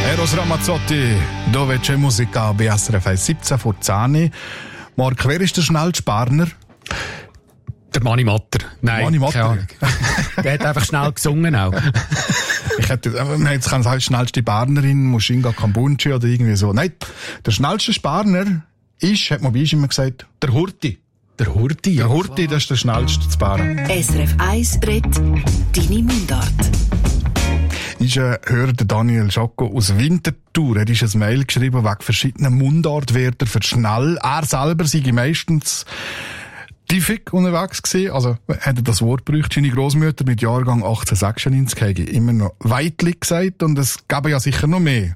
Eros Ramazzotti, dove c'è musica bei SRF 17 vor 10. Marc, wer ist der schnellste Berner? Der Mani Matter. Nein, Mani Matter. Der hat einfach schnell gesungen auch. Jetzt kann sagen, schnellste Bernerin, Mushinga Kambunchi oder irgendwie so. Nein, der schnellste Berner ist, hat Mobisch immer gesagt, der Hurti. Der Hurti? Der Hurti, das ist der schnellste zu Bern. SRF 1 redet deine Mundart. Ist ein Hörer, der Daniel Schocko aus Winterthur. Er ist ein Mail geschrieben wegen verschiedenen Mundartwörter für schnell. Er selber sei meistens diffig unterwegs gewesen. Also, hätte das Wort gebraucht. Seine Grossmutter mit Jahrgang 1896 hätte immer noch Weitli gesagt und es gäbe ja sicher noch mehr.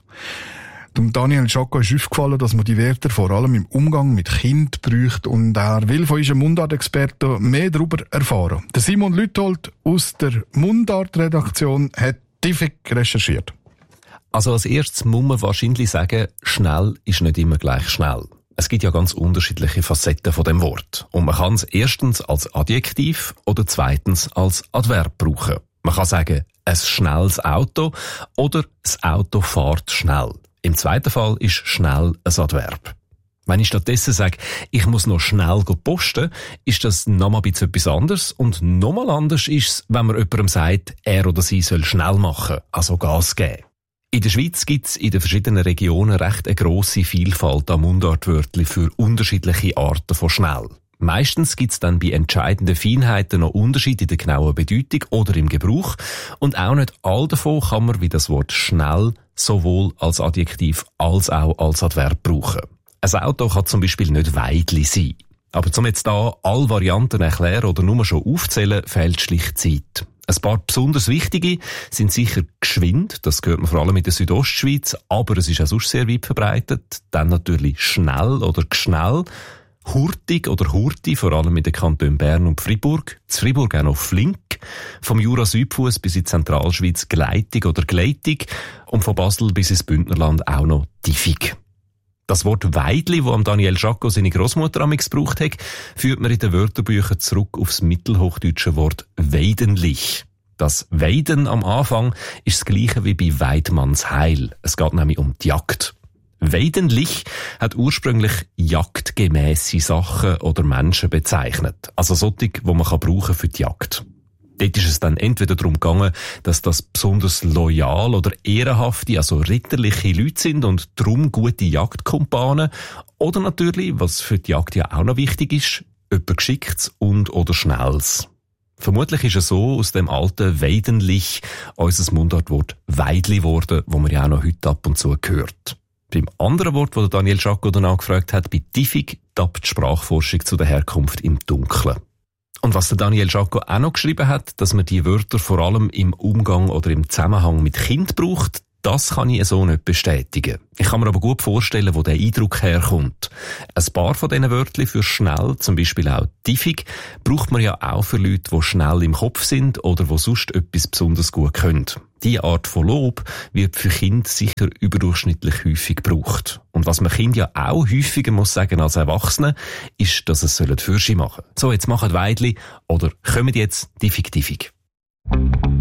Dem Daniel Schocko ist aufgefallen, dass man die Wörter vor allem im Umgang mit Kind braucht und er will von unserem Mundartexperten mehr darüber erfahren. Der Simon Lüthold aus der Mundart-Redaktion hat diffig recherchiert. Also als erstes muss man wahrscheinlich sagen, schnell ist nicht immer gleich schnell. Es gibt ja ganz unterschiedliche Facetten von dem Wort. Und man kann es erstens als Adjektiv oder zweitens als Adverb brauchen. Man kann sagen, ein schnelles Auto oder das Auto fährt schnell. Im zweiten Fall ist schnell ein Adverb. Wenn ich stattdessen sage, ich muss noch schnell posten, ist das nochmal ein bisschen etwas anderes. Und nochmal anders ist es, wenn man jemandem sagt, er oder sie soll schnell machen, also Gas geben. In der Schweiz gibt es in den verschiedenen Regionen recht eine grosse Vielfalt an Mundartwörtern für unterschiedliche Arten von schnell. Meistens gibt es dann bei entscheidenden Feinheiten noch Unterschiede in der genauen Bedeutung oder im Gebrauch. Und auch nicht all davon kann man wie das Wort schnell sowohl als Adjektiv als auch als Adverb brauchen. Ein Auto kann zum Beispiel nicht Weidli sein. Aber um jetzt da alle Varianten erklären oder nur schon aufzählen, fehlt schlicht Zeit. Ein paar besonders wichtige sind sicher geschwind, das gehört man vor allem in der Südostschweiz, aber es ist auch sonst sehr weit verbreitet. Dann natürlich schnell oder gschnell, hurtig oder hurti, vor allem in den Kantonen Bern und Fribourg. In Fribourg auch noch flink, vom Jura-Südfuss bis in die Zentralschweiz gleitig oder gleitig und von Basel bis ins Bündnerland auch noch diffig. Das Wort Weidli, das Daniel Schocko seine Grossmutter amigs gebraucht hat, führt man in den Wörterbüchern zurück aufs mittelhochdeutsche Wort weidenlich. Das Weiden am Anfang ist das gleiche wie bei Weidmannsheil. Es geht nämlich um die Jagd. Weidenlich hat ursprünglich jagdgemässe Sachen oder Menschen bezeichnet. Also solche, die man brauchen für die Jagd. Dort ist es dann entweder darum gegangen, dass das besonders loyal oder ehrenhafte, also ritterliche Leute sind und darum gute Jagdkumpanen. Oder natürlich, was für die Jagd ja auch noch wichtig ist, etwas Geschicktes und oder Schnelles. Vermutlich ist es so aus dem alten Weidenlich unser Mundartwort Weidli geworden, wo man ja auch noch heute ab und zu hört. Beim anderen Wort, das Daniel Schocko danach gefragt hat, bei diffig, tappt die Sprachforschung zu der Herkunft im Dunkeln. Und was der Daniel Schocko auch noch geschrieben hat, dass man die Wörter vor allem im Umgang oder im Zusammenhang mit Kind braucht, das kann ich so nicht bestätigen. Ich kann mir aber gut vorstellen, wo der Eindruck herkommt. Ein paar von diesen Wörtern für schnell, zum Beispiel auch diffig, braucht man ja auch für Leute, die schnell im Kopf sind oder die sonst etwas besonders gut können. Diese Art von Lob wird für Kinder sicher überdurchschnittlich häufig gebraucht. Und was man Kindern ja auch häufiger muss sagen als Erwachsene, ist, dass es Fürschi machen sollen. So, jetzt machen Weidli oder kommen jetzt diffig.